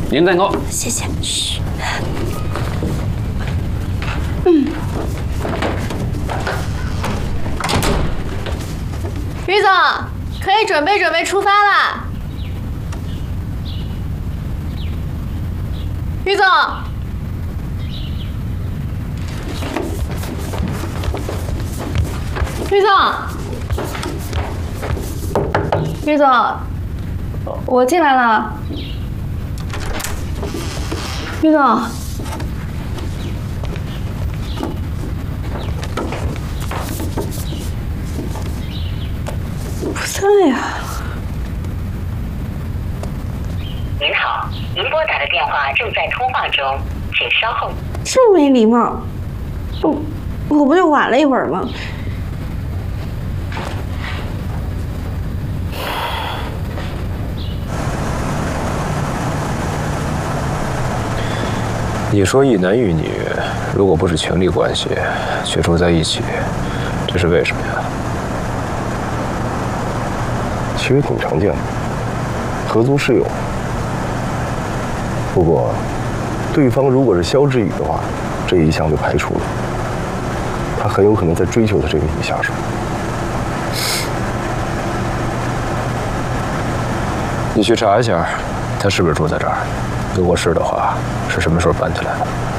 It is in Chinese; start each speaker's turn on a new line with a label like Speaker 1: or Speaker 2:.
Speaker 1: 您蛋糕。
Speaker 2: 谢谢。嘘。
Speaker 3: 于总，可以准备出发啦。于总。 于总，我进来了。于总，
Speaker 2: 不在呀。
Speaker 4: 您好，您拨打的电话正在通话中，请稍后。
Speaker 2: 这么没礼貌，我不就晚了一会儿吗？
Speaker 5: 你说一男一女，如果不是情侣关系，却住在一起，这是为什么呀？
Speaker 6: 其实挺常见的，合租室友。不过，对方如果是肖志宇的话，这一项就排除了。他很有可能在追求他这个女下属。
Speaker 5: 你去查一下，他是不是住在这儿？如果是的话，是什么时候搬起来的？